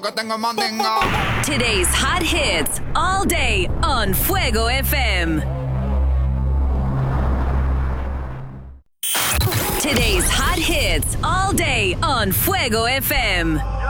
Que tengo mandinga. Today's hot hits all day on Fuego FM. Today's hot hits all day on Fuego FM.